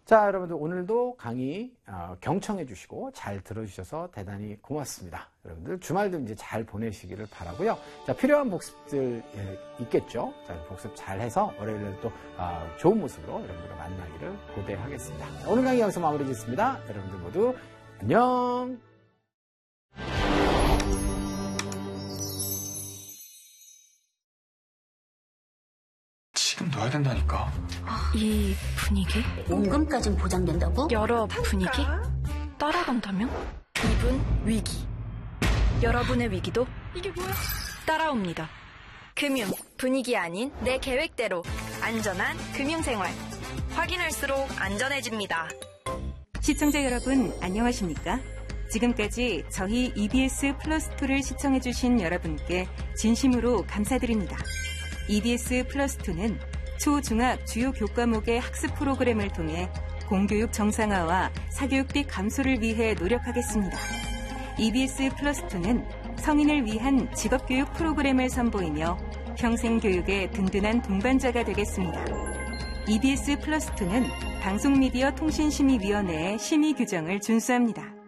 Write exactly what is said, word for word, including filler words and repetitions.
자, 여러분들 오늘도 강의 어, 경청해 주시고 잘 들어주셔서 대단히 고맙습니다. 여러분들 주말도 이제 잘 보내시기를 바라고요. 자, 필요한 복습들 예, 있겠죠. 자, 복습 잘 해서 월요일에 또 어, 좋은 모습으로 여러분들과 만나기를 고대하겠습니다. 오늘 강의 여기서 마무리 짓습니다. 여러분들 모두 안녕. 지금 넣어야 된다니까. 이 분위기? 원금까진 보장된다고? 여러 분위기? 따라간다면? 이분 위기. 여러분의 위기도 이게 뭐야? 따라옵니다. 금융, 분위기 아닌 내 계획대로 안전한 금융생활. 확인할수록 안전해집니다. 시청자 여러분 안녕하십니까? 지금까지 저희 이비에스 플러스이를 시청해주신 여러분께 진심으로 감사드립니다. 이비에스 플러스이는 초, 중학 주요 교과목의 학습 프로그램을 통해 공교육 정상화와 사교육비 감소를 위해 노력하겠습니다. 이비에스 플러스이는 성인을 위한 직업교육 프로그램을 선보이며 평생교육의 든든한 동반자가 되겠습니다. 이비에스 플러스이는 방송미디어 통신심의위원회의 심의 규정을 준수합니다.